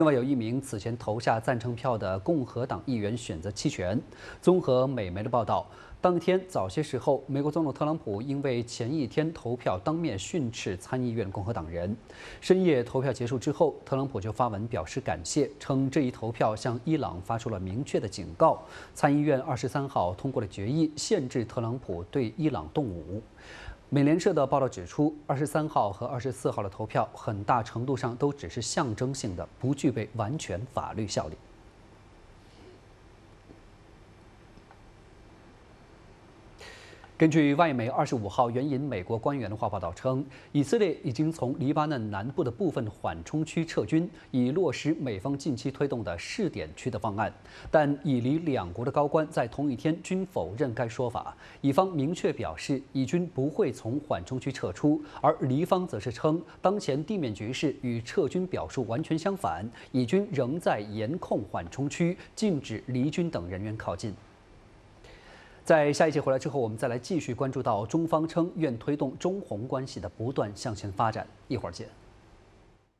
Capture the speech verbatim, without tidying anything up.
另外有一名此前投下赞成票的共和党议员选择弃权。综合美媒的报道，当天早些时候，美国总统特朗普因为前一天投票当面训斥参议院共和党人。深夜投票结束之后，特朗普就发文表示感谢，称这一投票向伊朗发出了明确的警告。参议院二十三号通过了决议，限制特朗普对伊朗动武。 美联社的报道指出，二十三号和二十四号的投票很大程度上都只是象征性的，不具备完全法律效力。根据外媒二十五号援引美国官员的话报道称，以色列已经从黎巴嫩南部的部分缓冲区撤军，以落实美方近期推动的试点区的方案。但以黎两国的高官在同一天均否认该说法，以方明确表示，以军不会从缓冲区撤出，而黎方则是称，当前地面局势与撤军表述完全相反，以军仍在严控缓冲区，禁止黎军等人员靠近。 在下一节回来之后，我们再来继续关注到中方称愿推动中红关系的不断向前发展。一会儿见。